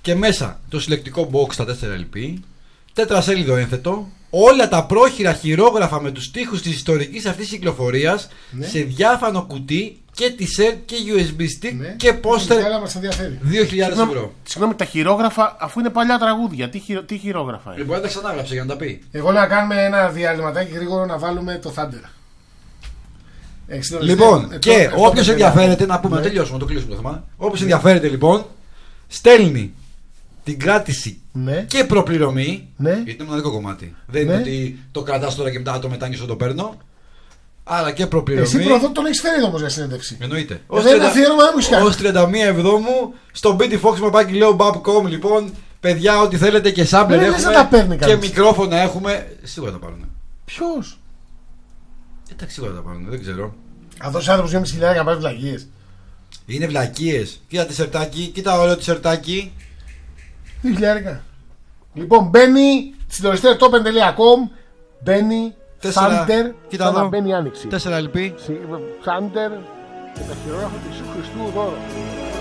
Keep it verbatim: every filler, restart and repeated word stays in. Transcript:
και μέσα το συλλεκτικό box στα τέσσερα ελ πι, τετρασέλιδο ένθετο, όλα τα πρόχειρα χειρόγραφα με τους τοίχους της ιστορικής αυτής κυκλοφορίας, ναι, σε διάφανο κουτί και τισέρ και γιου ες μπι stick, ναι, και πόστερ δύο χιλιάδες ευρώ. Συγγνώμη, τα χειρόγραφα αφού είναι παλιά τραγούδια, τι, χειρο, τι χειρόγραφα είναι? Λοιπόν, τα ξανάγραψε για να τα πει. Εγώ να κάνουμε ένα διαλυματάκι γρήγορο να βάλουμε το Thunder. Λοιπόν, ε, και όποιος ενδιαφέρεται, να πούμε, ναι, να τελειώσουμε, να το κλείσουμε το θέμα. Όποιος ναι. ενδιαφέρεται λοιπόν, στέλνει την κράτηση, ναι, και προπληρωμή, ναι, γιατί είναι μοναδικό κομμάτι. Δεν, ναι, είναι ότι το κρατάς τώρα και μετά το μετάνιωσο το παίρνω. Άρα και προπληρωμή. Εσύ προδό τον έχεις φέρει όμως για συνέντευξη. Εννοείται. Ως τριάντα μία Εβδόμου στο μπι τι fox παπάκι λέω μπαπ τελεία κομ. Λοιπόν, παιδιά, ό,τι θέλετε και σάμπλερ έχουμε και μικρόφωνα έχουμε. Σίγουρα τα πάρουν. Ποιος? Εντάξει, σίγουρα τα πάρουν, δεν ξέρω. Αν δώσει άνθρωπος δυόμισι χιλιάδες να πάρει βλακίες. Είναι βλακίες. Κοίτα τη σερτάκι, κοίτα ωραίο τη σερτάκι. δύο χιλιάδες. Λοιπόν, μπαίνει στην τοριστέρ τόπεν τελεία κομ. Μπαίνει Thunder. Κοίτα εδώ. Μπαίνει άνοιξη. τέσσερα ελ πι. Thunder και τα χειρόγραφα του Ιησού Χριστού δώρο.